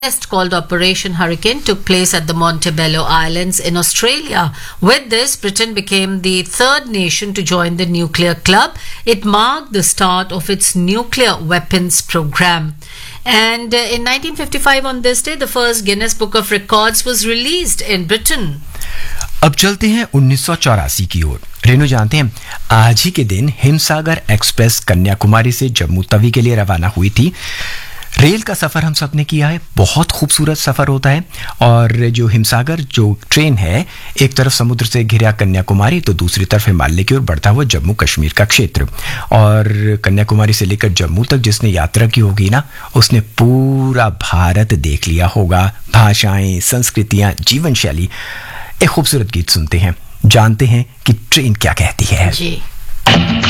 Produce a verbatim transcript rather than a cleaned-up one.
test called Operation Hurricane took place at the Montebello Islands in Australia. With this, Britain became the third nation to join the nuclear club. It marked the start of its nuclear weapons program. And uh, in nineteen fifty-five, on this day, the first Guinness Book of Records was released in Britain. अब चलते हैं उन्नीस सौ चौरासी की ओर। रेणु, जानते हैं आज ही के दिन हिमसागर एक्सप्रेस कन्याकुमारी से जम्मू तवी के लिए रवाना हुई थी। रेल का सफ़र हम सब ने किया है, बहुत खूबसूरत सफ़र होता है। और जो हिमसागर जो ट्रेन है, एक तरफ समुद्र से घिरा कन्याकुमारी तो दूसरी तरफ हिमालय की ओर बढ़ता हुआ जम्मू कश्मीर का क्षेत्र। और कन्याकुमारी से लेकर जम्मू तक जिसने यात्रा की होगी ना, उसने पूरा भारत देख लिया होगा। भाषाएं, संस्कृतियां, जीवन शैली। एक खूबसूरत गीत सुनते हैं, जानते हैं कि ट्रेन क्या कहती है। जी।